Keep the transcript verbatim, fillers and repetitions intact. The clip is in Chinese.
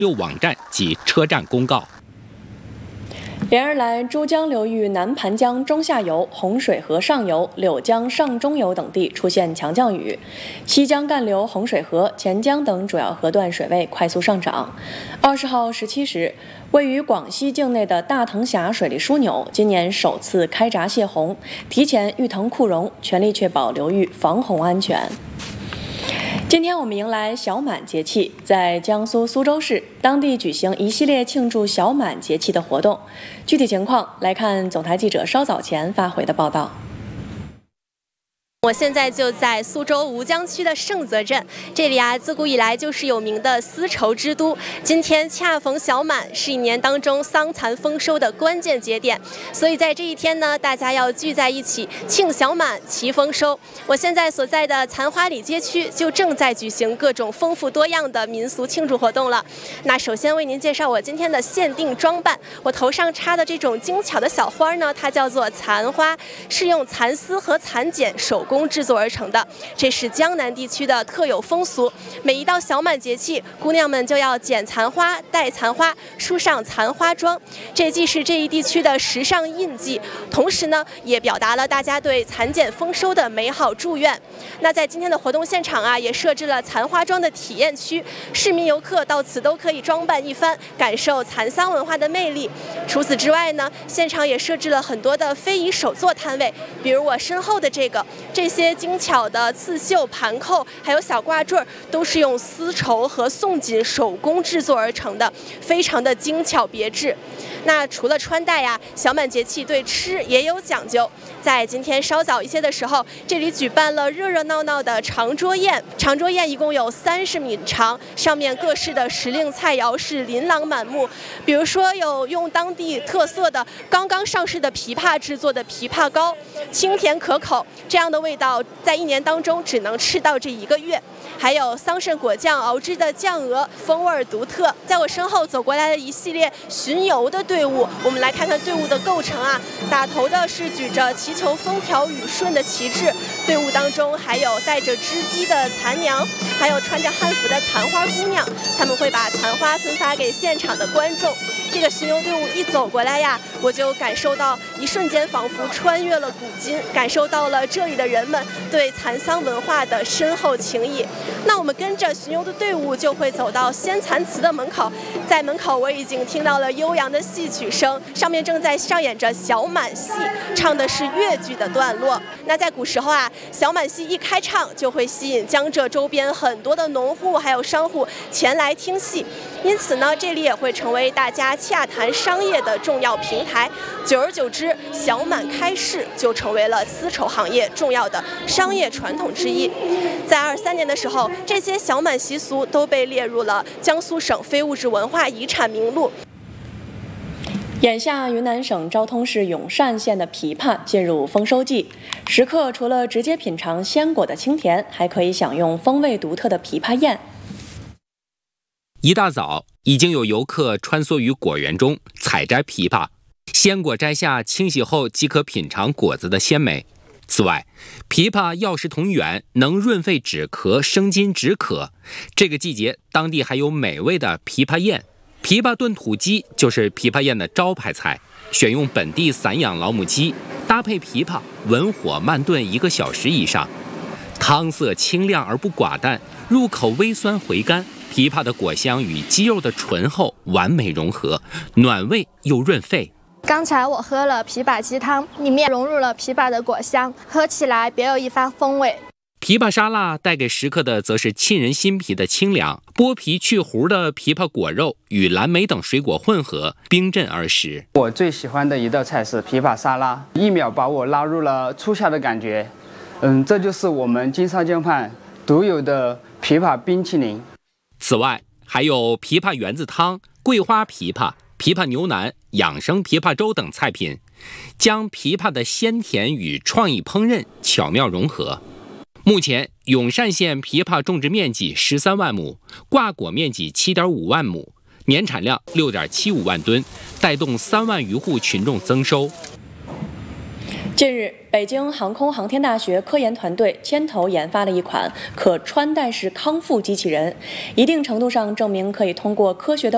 六网站及车站公告。 连日来，珠江流域南盘江中下游、洪水河上游、柳江上中游等地出现强降雨，西江干流、洪水河、钱江等主要河段水位快速上涨。二十号十七时，位于广西境内的大腾峡水利枢纽今年首次开闸泄洪，提前预腾库容，全力确保流域防洪安全。今天我们迎来小满节气，在江苏苏州市，当地举行一系列庆祝小满节气的活动。具体情况来看总台记者稍早前发回的报道。 我现在就在苏州吴江区的盛泽镇，这里啊自古以来就是有名的丝绸之都。今天恰逢小满，是一年当中桑蚕丰收的关键节点，所以在这一天呢，大家要聚在一起庆小满、祈丰收。我现在所在的残花里街区就正在举行各种丰富多样的民俗庆祝活动了。那首先为您介绍我今天的限定装扮，我头上插的这种精巧的小花呢，它叫做蚕花，是用蚕丝和蚕茧手工制作而成的，这是江南地区的特有风俗。每一到小满节气，姑娘们就要剪蚕花、戴蚕花、梳上蚕花妆，这既是这一地区的时尚印记，同时呢，也表达了大家对蚕茧丰收的美好祝愿。那在今天的活动现场啊，也设置了蚕花妆的体验区，市民游客到此都可以装扮一番，感受蚕桑文化的魅力。除此之外呢，现场也设置了很多的非遗手作摊位，比如我身后的这个，这些精巧的刺绣、盘扣，还有小挂坠，都是用丝绸和宋锦手工制作而成的，非常的精巧别致。那除了穿戴呀，小满节气对吃也有讲究。在今天稍早一些的时候，这里举办了热热闹闹的长桌宴。长桌宴一共有三十米长，上面各式的时令菜肴是琳琅满目。比如说有用当地特色的刚刚上市的枇杷制作的枇杷膏，清甜可口，这样的味道在一年当中只能吃到这一个月。还有桑葚果酱熬制的酱鹅，风味独特。在我身后走过来了一系列巡游的队伍，我们来看看队伍的构成啊。打头的是举着祈求风调雨顺的旗帜，队伍当中还有带着织机的蚕娘，还有穿着汉服的蚕花姑娘，他们会把蚕花分发给现场的观众。这个巡游队伍一走过来呀，我就感受到一瞬间仿佛穿越了古今，感受到了这里的人们对蚕桑文化的深厚情谊。那我们跟着巡游的队伍就会走到仙蚕祠的门口，在门口我已经听到了悠扬的戏曲声，上面正在上演着小满戏，唱的是越剧的段落。那在古时候啊，小满戏一开唱就会吸引江浙周边很多的农户还有商户前来听戏，因此呢，这里也会成为大家洽谈商业的重要平台。久而久之，小满开市就成为了丝绸行业重要的商业传统之一。在二三年的时候，这些小满习俗都被列入了江苏省非物质文化遗产名录。 眼下，云南省昭通市永善县的枇杷进入丰收季，食客除了直接品尝鲜果的清甜，还可以享用风味独特的枇杷宴。 一大早，已经有游客穿梭于果园中采摘枇杷，鲜果摘下清洗后即可品尝果子的鲜美。此外，枇杷药食同源，能润肺止咳、生津止渴。这个季节，当地还有美味的枇杷宴。枇杷炖土鸡就是枇杷宴的招牌菜，选用本地散养老母鸡，搭配枇杷，文火慢炖一个小时以上。汤色清亮而不寡淡，入口微酸回甘。枇杷的果香与鸡肉的醇厚完美融合，暖胃又润肺。 刚才我喝了枇杷鸡汤，里面融入了枇杷的果香，喝起来别有一番风味。 枇杷沙拉带给食客的则是沁人心脾的清凉，剥皮去核的枇杷果肉与蓝莓等水果混合，冰镇而食。 我最喜欢的一道菜是枇杷沙拉，一秒把我拉入了初夏的感觉。嗯，这就是我们金沙江畔独有的枇杷冰淇淋。 此外，还有枇杷圆子汤、桂花枇杷、枇杷牛腩、养生枇杷粥等菜品，将枇杷的鲜甜与创意烹饪巧妙融合。目前，永善县枇杷种植面积十三万亩，挂果面积七点五万亩，年产量六点七五万吨，带动三万余户群众增收。 近日，北京航空航天大学科研团队牵头研发了一款可穿戴式康复机器人，一定程度上证明可以通过科学的